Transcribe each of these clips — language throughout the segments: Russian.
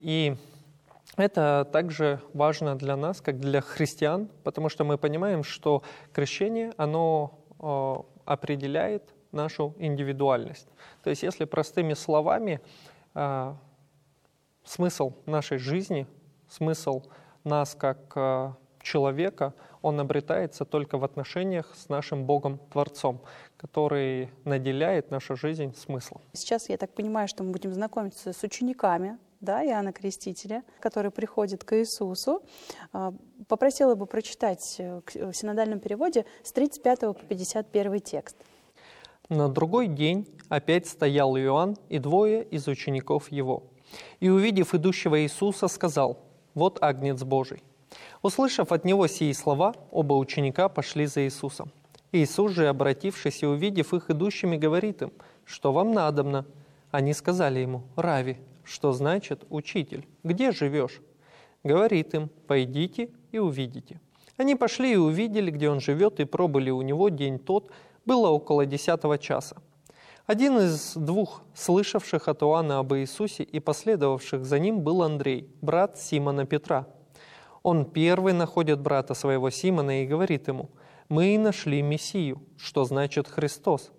И это также важно для нас, как для христиан, потому что мы понимаем, что крещение, оно определяет нашу индивидуальность. То есть, если простыми словами, смысл нашей жизни, смысл нас как человека, он обретается только в отношениях с нашим Богом-творцом, который наделяет нашу жизнь смыслом. Сейчас я так понимаю, что мы будем знакомиться с учениками, да, Иоанна Крестителя, который приходит к Иисусу. Попросила бы прочитать в синодальном переводе с 35 по 51 текст. На другой день опять стоял Иоанн и двое из учеников его. И, увидев идущего Иисуса, сказал: «Вот Агнец Божий». Услышав от него сии слова, оба ученика пошли за Иисусом. Иисус же, обратившись и увидев их идущими, говорит им: «Что вам надобно?» Они сказали ему: «Рави», что значит «учитель». «Где живешь?» Говорит им: «Пойдите и увидите». Они пошли и увидели, где он живет, и пробыли у него день тот, было около 10 часа. Один из двух слышавших от Иоанна об Иисусе и последовавших за ним был Андрей, брат Симона Петра. Он первый находит брата своего Симона и говорит ему: «Мы нашли Мессию», что значит «Христос»,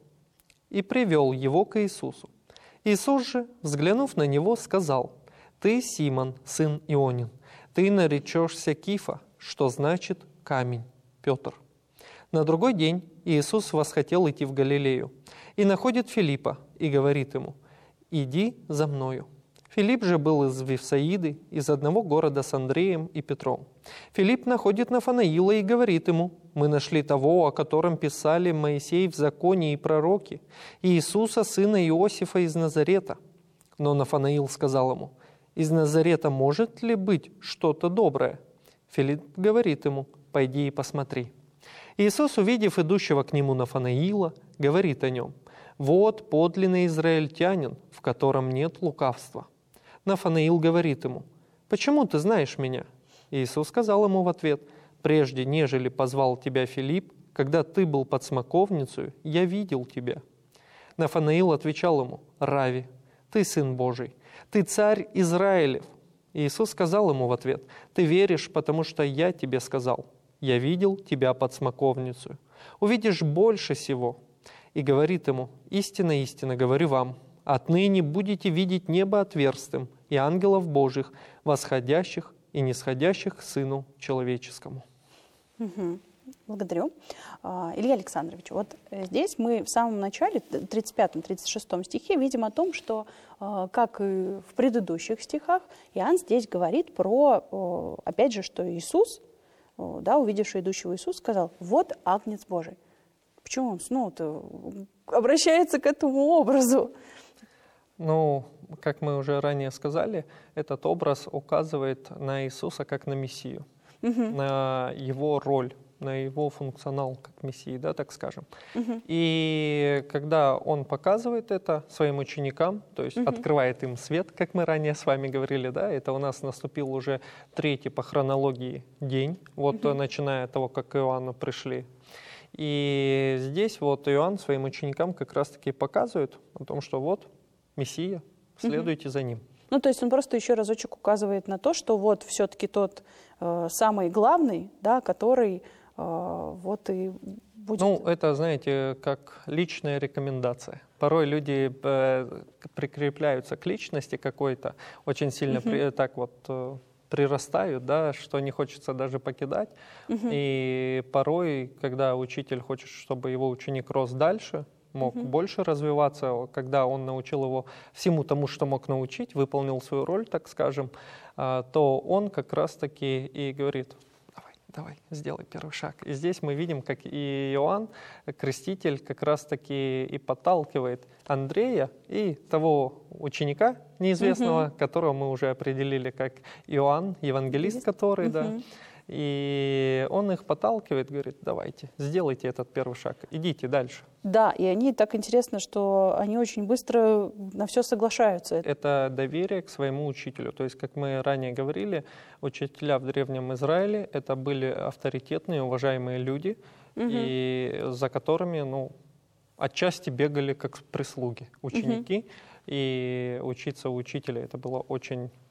и привел его к Иисусу. Иисус же, взглянув на него, сказал: «Ты, Симон, сын Ионин, ты наречешься Кифа», что значит «камень», Петр. На другой день Иисус восхотел идти в Галилею и находит Филиппа и говорит ему: «Иди за мною». Филипп же был из Вифсаиды, из одного города с Андреем и Петром. Филипп находит Нафанаила и говорит ему: «Мы нашли того, о котором писали Моисей в законе и пророки, Иисуса, сына Иосифа из Назарета». Но Нафанаил сказал ему: «Из Назарета может ли быть что-то доброе?» Филипп говорит ему: «Пойди и посмотри». Иисус, увидев идущего к нему Нафанаила, говорит о нем: «Вот подлинный израильтянин, в котором нет лукавства». Нафанаил говорит ему: «Почему ты знаешь меня?» Иисус сказал ему в ответ: «Прежде, нежели позвал тебя Филипп, когда ты был под смоковницей, я видел тебя». Нафанаил отвечал ему: «Рави, ты сын Божий, ты царь Израилев». Иисус сказал ему в ответ: «Ты веришь, потому что я тебе сказал. Я видел тебя под смоковницей. Увидишь больше сего». И говорит ему: «Истинно, истинно говорю вам, отныне будете видеть небо отверстым и ангелов Божьих, восходящих и нисходящих к Сыну Человеческому». Угу. Благодарю. Илья Александрович, вот здесь мы в самом начале, в 35-36 стихе, видим о том, что, как и в предыдущих стихах, Иоанн здесь говорит про, опять же, что Иисус, да, увидевший идущего Иисуса, сказал: «Вот Агнец Божий». Почему он снова-то обращается к этому образу? Ну, как мы уже ранее сказали, этот образ указывает на Иисуса как на Мессию, на его роль, на его функционал как Мессии, да, так скажем. И когда он показывает это своим ученикам, то есть открывает им свет, как мы ранее с вами говорили, да, это у нас наступил уже 3-й по хронологии день, вот начиная от того, как к Иоанну пришли. И здесь вот Иоанн своим ученикам как раз-таки показывает о том, что вот Мессия, следуйте за ним. Ну, то есть он просто еще разочек указывает на то, что вот все-таки тот самый главный, да, который вот и будет... Ну, это, знаете, как личная рекомендация. Порой люди прикрепляются к личности какой-то, очень сильно так вот прирастают, да, что не хочется даже покидать. И порой, когда учитель хочет, чтобы его ученик рос дальше, мог больше развиваться, когда он научил его всему тому, что мог научить, выполнил свою роль, так скажем, то он как раз-таки и говорит: давай, сделай первый шаг. И здесь мы видим, как и Иоанн, Креститель, как раз-таки и подталкивает Андрея и того ученика неизвестного, которого мы уже определили как Иоанн, евангелист который, да. И он их подталкивает, говорит: давайте, сделайте этот первый шаг, идите дальше. Да, и они так интересно, что они очень быстро на все соглашаются. Это доверие к своему учителю. То есть, как мы ранее говорили, учителя в Древнем Израиле это были авторитетные, уважаемые люди, и за которыми, ну, отчасти бегали как прислуги ученики. И учиться у учителя это было очень